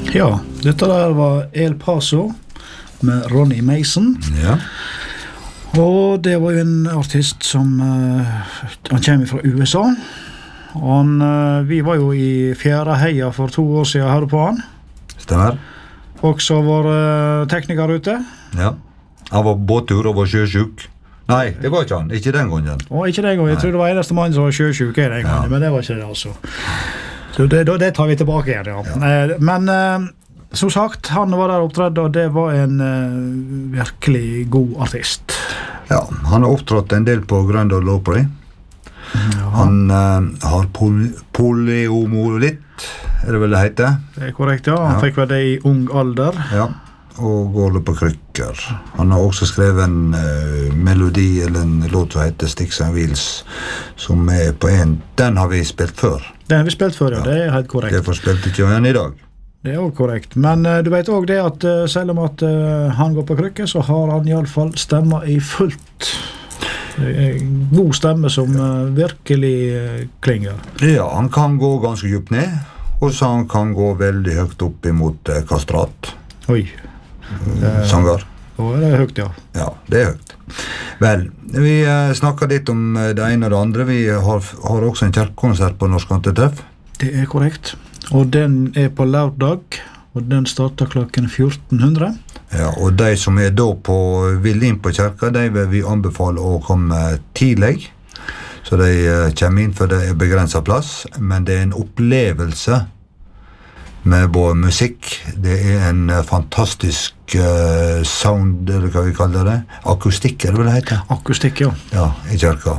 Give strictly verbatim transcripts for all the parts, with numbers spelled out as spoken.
Ja, dette der var El Paso med Ronnie Mason. Ja. Og det var jo en artist som uh, han kommer fra U S A. Han, uh, vi var jo i Fjæraheia for to år siden og hørte på han. Stemmer. Også vår uh, tekniker ute. Ja. Han var båttur og var sjøsjuk. Nei, det var ikke han. Ikke den gangen. Og ikke den gangen. Jeg tror det var eneste mann som var sjøsjuk den gangen, ja. Men det var ikke det altså. Så det, det tar vi tilbake igjen, ja. ja. Men uh, som sagt, han var der opptredd, og det var en uh, virkelig god artist. Ja, han har opptrådt en del på Grøndal Opry. Ja. Han uh, har pol poliomolitt, er det vel det heter? Det er korrekt, ja. Han ja. fikk vel det i ung alder. Ja. Og går det på krykker. Han har også skrevet en uh, melodi eller en låt som heter Sticks and Wheels, som er på en, den har vi spilt før. Den har vi spilt før, ja, ja. Det er helt korrekt. Derfor spilte ikke han i dag. Det er også korrekt, men uh, du vet også det at uh, selv om at uh, han går på krykker, så har han i alle fall stemmer i fullt. En god stemme som uh, virkelig uh, klinger. Ja, han kan gå ganske djupt ned, og så han kan gå veldig høyt opp imot uh, kastrat. Oi. Uh, sanger. Og det er høyt, ja. Ja, det er høyt. Vel, vi uh, snakker litt om uh, det ene og det andre. Vi har, har også en kjerkekonsert på Norsk Antetreff. Det er korrekt. Og den er på lørdag, og den starter klokken fjorten hundre. Ja, og de som er da på vil inn på kjerka, de vil vi anbefale å komme tidlig. Så de uh, kommer inn, for det er begrenset plass, men det er en opplevelse med både musikk. Det er en uh, fantastisk uh, sound, eller hva vi kaller det. Akustikk, er det vel det heter? Akustikk, ja. Ja, i kjerka.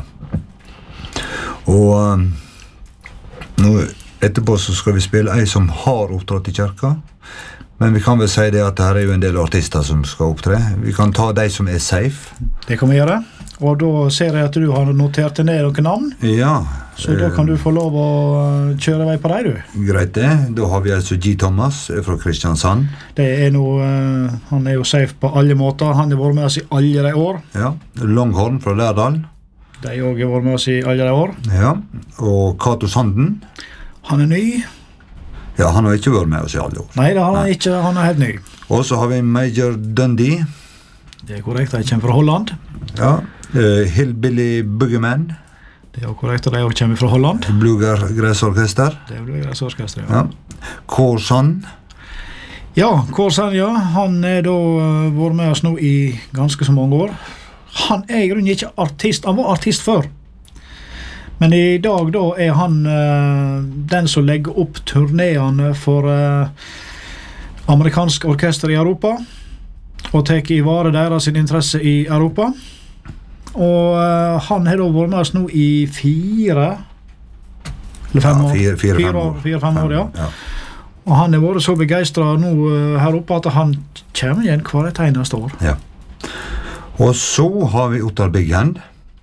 Og um, nå, etterpå så skal vi spille ei som har opptrådt i kjerka. Men vi kan vel si det at her er jo en del artister som skal opptre. Vi kan ta de som er safe. Det kan vi gjøre. Og da ser jeg at du har notert ned noen navn. Ja. Så da kan du få lov å kjøre vei på deg, du. Greit det. Da har vi altså G. Thomas fra Kristiansand. Det er noe, uh, han er jo safe på alle måter. Han har vært med oss i alle de år. Ja. Longhorn fra Lærdal. De har også vært med oss i alle de år. Ja. Og Kato Sanden. Han er ny. Ja, han har ikke vært med oss i alle år. Nei, det har han Nei. ikke. Han er helt ny. Og så har vi Major Dundee. Det er korrekt. De kommer fra Holland. Ja. Uh, Hillbilly Boogeyman. Det er korrekt, og de kommer fra Holland. Bluegrass-orkester. Det er Bluegrass-orkester, ja. ja. Kårsan. Ja, Kårsan, ja. Han er da uh, vært med oss nå i ganske så mange år. Han er i grunnen ikke artist. Han var artist før. Men i dag da er han uh, den som legger opp turnéene for uh, amerikansk orkester i Europa, og tar i vare deres sin interesse i Europa. Og uh, han har da vært med oss nå i fire eller fem ja, fire, fire, år. Fire, år. Fire, fem år, ja. ja. Og han har vært så begeistret nå uh, her oppe at han kommer igjen hver et eneste år. Ja. Og så har vi Ottar Big Hand.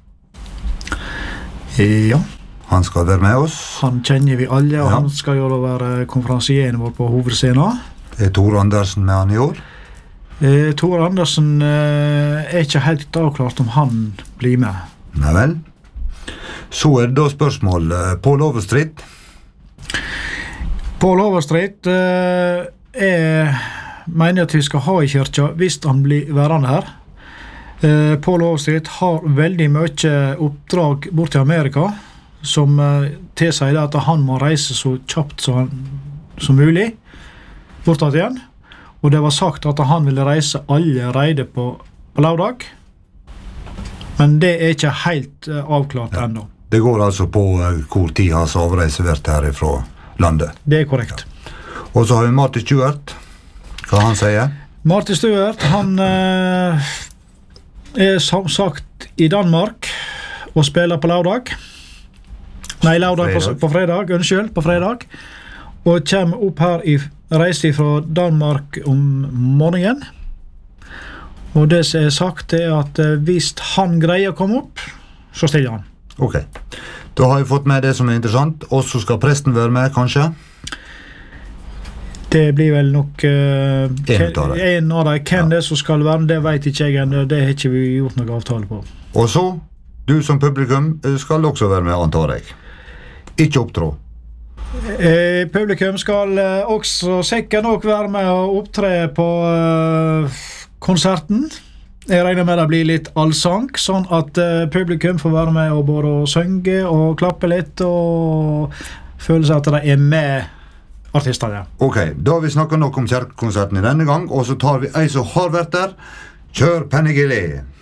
Ja. Han skal være med oss. Han kjenner vi alle, og ja. han skal jo da være konferansieren vår på hovedscenen. Er Tor Andersen med han i år? Eh, Tor Andersen eh, er ikke helt avklart om han blir med. Nei vel. Så er det da spørsmål. Paul Overstreet. Paul Overstreet eh, er, mener at vi skal ha i kirka hvis han blir værende her. Eh, Paul Overstreet har veldig mye oppdrag bort til Amerika, som eh, tilsier at han må reise så kjapt som, som mulig bortatt igjen. Og det var sagt at han ville reise allerede på, på lørdag. Men det er ikke helt uh, avklart ja. ennå. Det går altså på uh, hvor tid hans avreise vært her fra landet. Det er korrekt. Ja. Og så har vi Marty Stewart. Hva han sier? Marty Stewart, han uh, er som sagt i Danmark og spiller på lørdag. Nei, lørdag fredag. På, på fredag, unnskyld, på fredag. Og kommer opp her i reise fra Danmark om morgenen. Og det som er sagt er at hvis han greier å komme opp, så stiller han. Ok. Da har vi fått med det som er interessant. Og så skal presten være med, kanskje? Det blir vel nok uh, en av dem. En av dem. Hvem ja. det som skal være, det vet ikke jeg ennå. Det har ikke vi gjort noen avtale på. Og så, du som publikum skal også være med, antar jeg. Ikke opptrå. Eh, publikum skal eh, også sikkert nok være med og opptre på eh, konserten. Jeg regner med det blir litt allsang, sånn at eh, publikum får være med og både synge og klappe litt og føle seg at de er med artistene. Ok, da har vi snakket nok om kjerkekonserten i denne gang, og så tar vi ei som har vært der. Kjør Pennegilly!